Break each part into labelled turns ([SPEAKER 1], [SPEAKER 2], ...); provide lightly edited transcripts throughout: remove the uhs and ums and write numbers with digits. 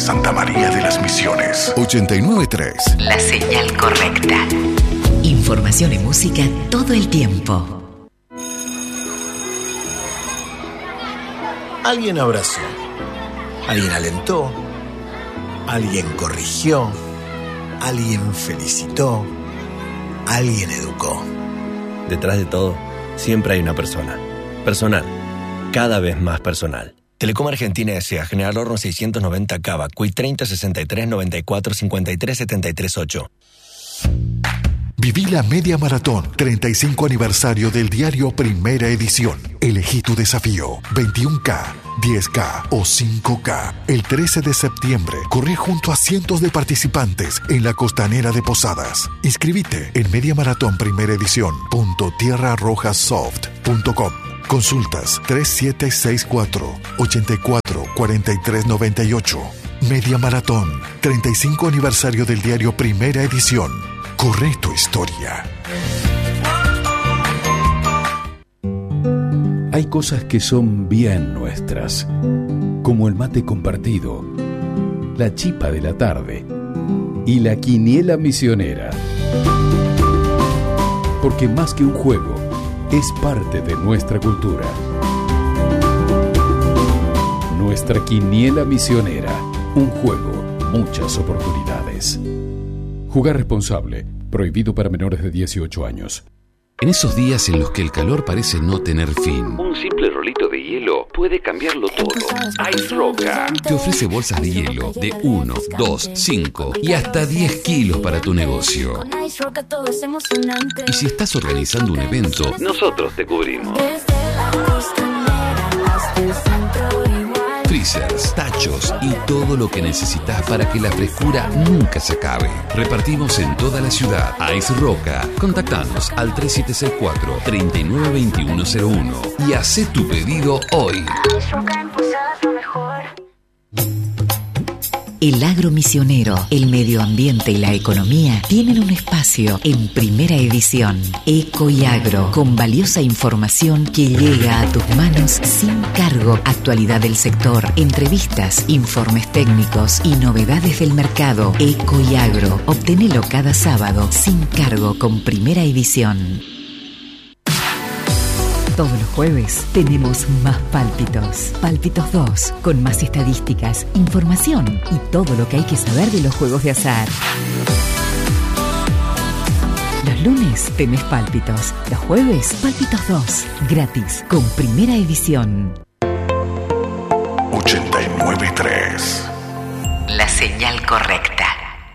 [SPEAKER 1] Santa María de las Misiones. 89.3.
[SPEAKER 2] La señal correcta. Información y música todo el tiempo.
[SPEAKER 3] Alguien abrazó, alguien alentó, alguien corrigió, alguien felicitó, alguien educó.
[SPEAKER 4] Detrás de todo, siempre hay una persona. Personal. Cada vez más personal. Telecom Argentina S.A. General Horno 690 Cava, CUI 30 63 94 53 73 8.
[SPEAKER 1] Viví la Media Maratón, 35 aniversario del diario Primera Edición. Elegí tu desafío, 21K, 10K o 5K. El 13 de septiembre, corrí junto a cientos de participantes en la costanera de Posadas. Inscribite en mediamaratonprimeredición.tierrarojassoft.com. Consultas 3764-844398. Media Maratón, 35 aniversario del diario Primera Edición. Corre tu historia.
[SPEAKER 5] Hay cosas que son bien nuestras, como el mate compartido, la chipa de la tarde y la quiniela misionera. Porque más que un juego, es parte de nuestra cultura. Nuestra quiniela misionera, un juego, muchas oportunidades. Jugar responsable, prohibido para menores de 18 años.
[SPEAKER 6] En esos días en los que el calor parece no tener fin,
[SPEAKER 7] un simple rolito de hielo puede cambiarlo todo. Ice Roca
[SPEAKER 6] te ofrece bolsas de hielo de 1, 2, 5 y hasta 10 kilos para tu negocio. Y si estás organizando un evento,
[SPEAKER 7] nosotros te cubrimos.
[SPEAKER 6] Freezers, tachos y todo lo que necesitas para que la frescura nunca se acabe. Repartimos en toda la ciudad. Ice Roca. Contactanos al 3764-392101 y haz tu pedido hoy.
[SPEAKER 2] El agro misionero, el medio ambiente y la economía tienen un espacio en Primera Edición. Eco y Agro, con valiosa información que llega a tus manos sin cargo. Actualidad del sector, entrevistas, informes técnicos y novedades del mercado. Eco y Agro, obtenelo cada sábado sin cargo con Primera Edición. Todos los jueves tenemos más Pálpitos. Pálpitos 2, con más estadísticas, información y todo lo que hay que saber de los juegos de azar. Los lunes tenés Pálpitos. Los jueves, Pálpitos 2, gratis, con Primera Edición.
[SPEAKER 1] 89.3.
[SPEAKER 2] La señal correcta.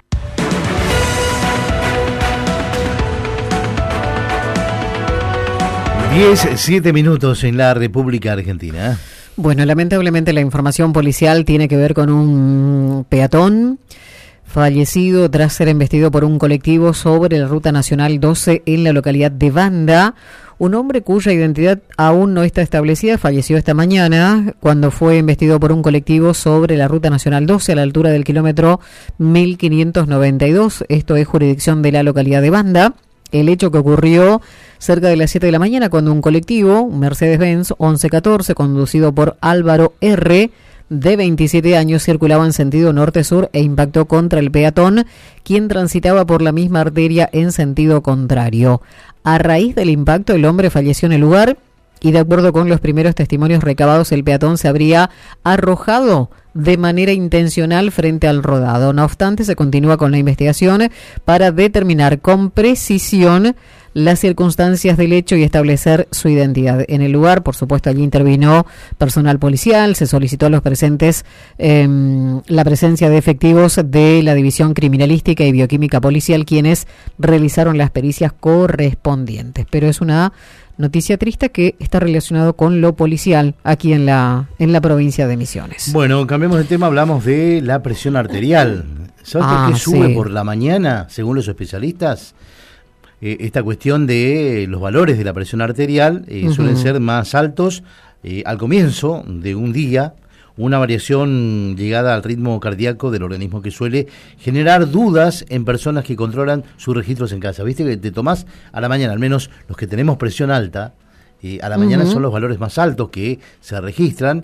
[SPEAKER 8] 17 minutos en la República Argentina.
[SPEAKER 9] Bueno, lamentablemente la información policial tiene que ver con un peatón fallecido tras ser embestido por un colectivo sobre la Ruta Nacional 12 en la localidad de Banda. Un hombre cuya identidad aún no está establecida falleció esta mañana cuando fue embestido por un colectivo sobre la Ruta Nacional 12 a la altura del kilómetro 1592. Esto es jurisdicción de la localidad de Banda. El hecho que ocurrió cerca de las 7 de la mañana cuando un colectivo, un Mercedes-Benz 1114, conducido por Álvaro R., de 27 años, circulaba en sentido norte-sur e impactó contra el peatón, quien transitaba por la misma arteria en sentido contrario. A raíz del impacto, el hombre falleció en el lugar y, de acuerdo con los primeros testimonios recabados, el peatón se habría arrojado de manera intencional frente al rodado. No obstante, se continúa con la investigación para determinar con precisión las circunstancias del hecho y establecer su identidad. En el lugar, por supuesto, allí intervino personal policial, se solicitó a los presentes la presencia de efectivos de la División Criminalística y Bioquímica Policial, quienes realizaron las pericias correspondientes. Pero es una noticia triste que está relacionado con lo policial aquí en la provincia de Misiones.
[SPEAKER 8] Bueno, cambiamos de tema, hablamos de la presión arterial. ¿Sabes por qué sube por la mañana, según los especialistas? Esta cuestión de los valores de la presión arterial suelen ser más altos al comienzo de un día, una variación llegada al ritmo cardíaco del organismo que suele generar dudas en personas que controlan sus registros en casa. Viste que te tomás a la mañana, al menos los que tenemos presión alta, a la mañana son los valores más altos que se registran.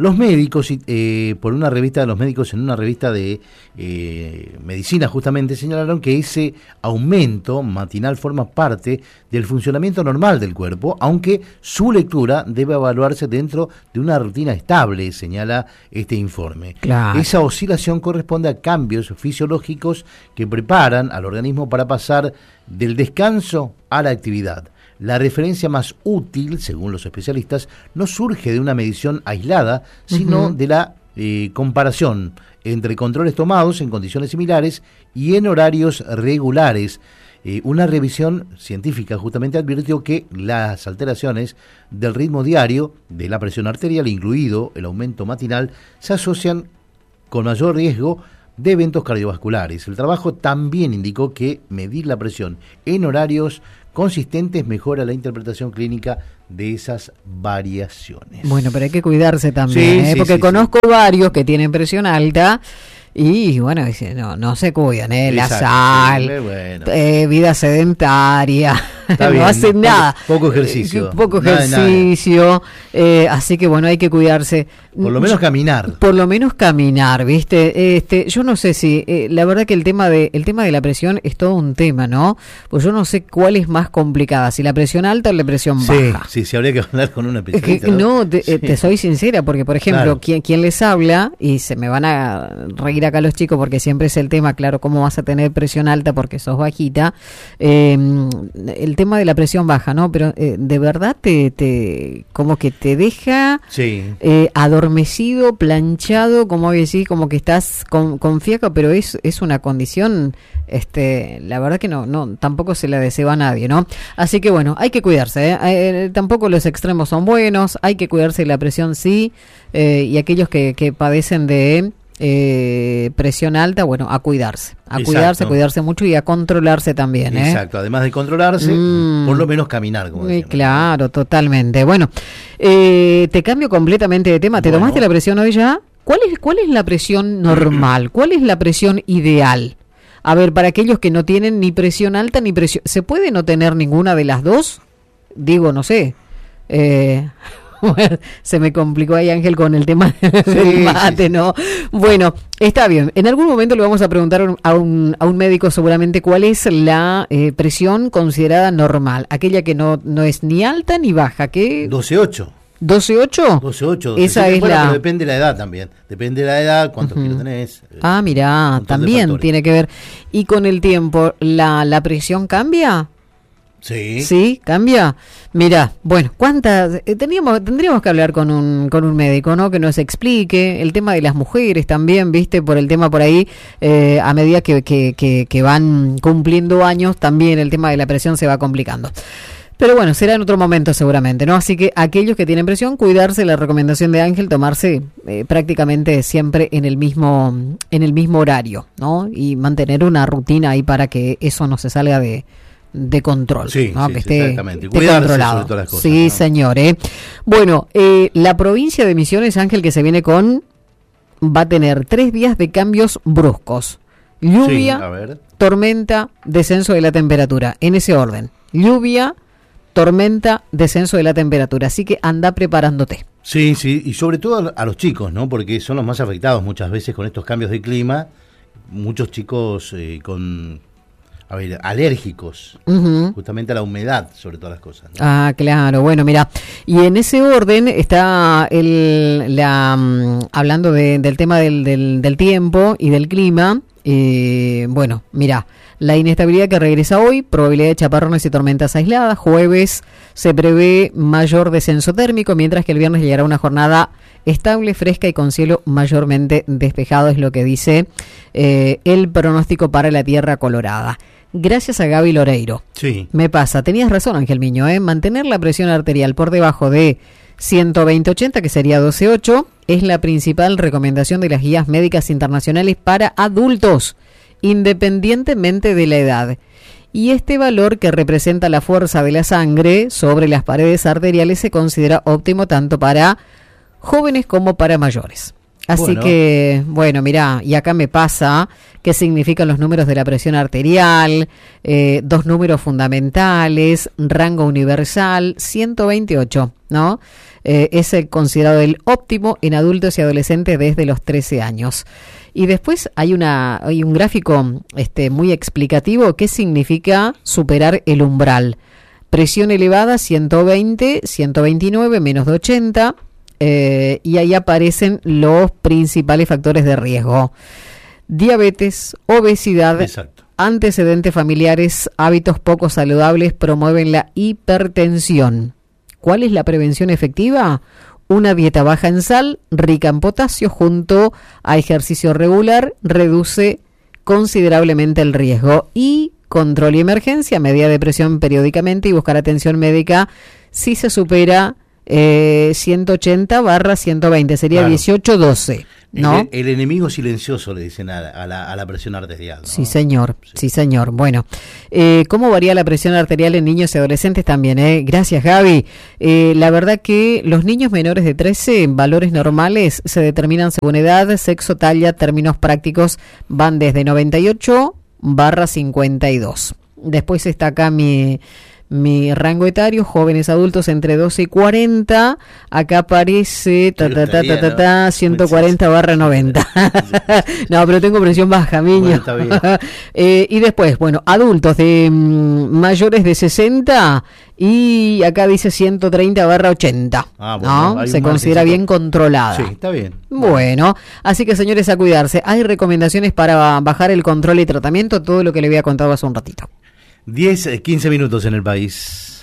[SPEAKER 8] Los médicos, por una revista de los médicos, en una revista de medicina justamente, señalaron que ese aumento matinal forma parte del funcionamiento normal del cuerpo, aunque su lectura debe evaluarse dentro de una rutina estable, señala este informe.
[SPEAKER 9] Claro.
[SPEAKER 8] Esa oscilación corresponde a cambios fisiológicos que preparan al organismo para pasar del descanso a la actividad. La referencia más útil, según los especialistas, no surge de una medición aislada, sino de la comparación entre controles tomados en condiciones similares y en horarios regulares. Una revisión científica justamente advirtió que las alteraciones del ritmo diario de la presión arterial, incluido el aumento matinal, se asocian con mayor riesgo de eventos cardiovasculares. El trabajo también indicó que medir la presión en horarios consistentes mejora la interpretación clínica de esas variaciones.
[SPEAKER 9] Bueno, pero hay que cuidarse también, porque conozco varios que tienen presión alta y bueno, no se cuidan, la sal, vida sedentaria, no hacen nada.
[SPEAKER 8] Poco ejercicio.
[SPEAKER 9] Nada. Así que bueno, hay que cuidarse.
[SPEAKER 8] Por lo menos caminar.
[SPEAKER 9] Por lo menos caminar, ¿viste? Yo no sé si, la verdad que el tema de la presión es todo un tema, ¿no? Pues yo no sé cuál es más complicada, si la presión alta o la presión baja.
[SPEAKER 8] Sí, habría que hablar con una especialista.
[SPEAKER 9] Te soy sincera, porque por ejemplo, quien les habla, y se me van a reír acá los chicos porque siempre es el tema, claro, cómo vas a tener presión alta porque sos bajita, el tema de la presión baja, ¿no? Pero de verdad te como que te deja adormecido, planchado, como decís, como que estás con fiaca, pero es una condición, la verdad que no tampoco se la deseo a nadie, ¿no? Así que bueno, hay que cuidarse, tampoco los extremos son buenos, hay que cuidarse de la presión, sí, y aquellos que padecen de presión alta, bueno, a cuidarse mucho y a controlarse también.
[SPEAKER 8] Exacto, además de controlarse, por lo menos caminar, como decíamos.
[SPEAKER 9] Claro, totalmente. Bueno, te cambio completamente de tema. ¿Te tomaste la presión hoy ya? ¿Cuál es la presión normal? ¿Cuál es la presión ideal? A ver, para aquellos que no tienen ni presión alta ni presión... ¿Se puede no tener ninguna de las dos? Digo, no sé. Bueno, se me complicó ahí Ángel con el tema del mate, ¿no? Bueno, está bien. En algún momento le vamos a preguntar a un médico seguramente cuál es la presión considerada normal, aquella que no es ni alta ni baja. ¿Qué?
[SPEAKER 8] 12.8.
[SPEAKER 9] ¿12.8?
[SPEAKER 8] 12.8.
[SPEAKER 9] Esa es la...
[SPEAKER 8] Pero depende de la edad también. Depende de la edad, cuántos kilos tenés.
[SPEAKER 9] Mirá, también tiene que ver. ¿Y con el tiempo la presión cambia?
[SPEAKER 8] Sí.
[SPEAKER 9] ¿Sí? ¿Cambia? Mira, bueno, tendríamos que hablar con un médico, ¿no? Que nos explique el tema de las mujeres también, ¿viste? Por el tema por ahí, a medida que van cumpliendo años, también el tema de la presión se va complicando. Pero bueno, será en otro momento seguramente, ¿no? Así que aquellos que tienen presión, cuidarse, la recomendación de Ángel, tomarse prácticamente siempre en el mismo horario, ¿no? Y mantener una rutina ahí para que eso no se salga de control, ¿no? Que esté controlado. Sobre todas las cosas, sí, ¿no? Señor. Bueno, la provincia de Misiones, Ángel, que se viene va a tener 3 días de cambios bruscos. Lluvia, tormenta, descenso de la temperatura. En ese orden. Lluvia, tormenta, descenso de la temperatura. Así que anda preparándote.
[SPEAKER 8] Sí, y sobre todo a los chicos, ¿no? Porque son los más afectados muchas veces con estos cambios de clima. Muchos chicos alérgicos, justamente a la humedad, sobre todas las cosas, ¿no?
[SPEAKER 9] Claro, bueno, mira, y en ese orden está hablando del tema del tiempo y del clima. Bueno, mira, la inestabilidad que regresa hoy, probabilidad de chaparrones y tormentas aisladas. Jueves se prevé mayor descenso térmico, mientras que el viernes llegará una jornada estable, fresca y con cielo mayormente despejado, es lo que dice el pronóstico para la Tierra Colorada. Gracias a Gaby Loreiro.
[SPEAKER 8] Sí.
[SPEAKER 9] Me pasa, tenías razón, Ángel Miño, mantener la presión arterial por debajo de 120/80, que sería 12.8, es la principal recomendación de las guías médicas internacionales para adultos, independientemente de la edad. Y este valor, que representa la fuerza de la sangre sobre las paredes arteriales, se considera óptimo tanto para jóvenes como para mayores. Así que, bueno, mirá, y acá me pasa qué significan los números de la presión arterial, 2 números fundamentales, rango universal, 128, ¿no? Es considerado el óptimo en adultos y adolescentes desde los 13 años. Y después hay un gráfico muy explicativo qué significa superar el umbral. Presión elevada, 120, 129, menos de 80, y ahí aparecen los principales factores de riesgo. Diabetes, obesidad, exacto, antecedentes familiares, hábitos poco saludables promueven la hipertensión. ¿Cuál es la prevención efectiva? Una dieta baja en sal, rica en potasio, junto a ejercicio regular, reduce considerablemente el riesgo. Y control y emergencia, medida de presión periódicamente y buscar atención médica si se supera 180/120, sería 18-12. ¿No?
[SPEAKER 8] El enemigo silencioso, le dicen a la presión arterial, ¿no?
[SPEAKER 9] Sí, señor. Sí, señor. Bueno, ¿cómo varía la presión arterial en niños y adolescentes también? Gracias, Gaby. La verdad que los niños menores de 13, valores normales, se determinan según edad, sexo, talla, términos prácticos, van desde 98/52. Después está acá mi rango etario, jóvenes adultos entre 12 y 40, acá aparece 140/90. No, pero tengo presión baja, niño. Bueno, está bien. Y después, bueno, adultos de mayores de 60 y acá dice 130/80. Bueno, ¿no? Se considera bien controlada.
[SPEAKER 8] Sí, está bien.
[SPEAKER 9] Bueno, así que señores, a cuidarse. Hay recomendaciones para bajar el control y tratamiento, todo lo que le había contado hace un ratito.
[SPEAKER 8] 10-15 minutos en el país.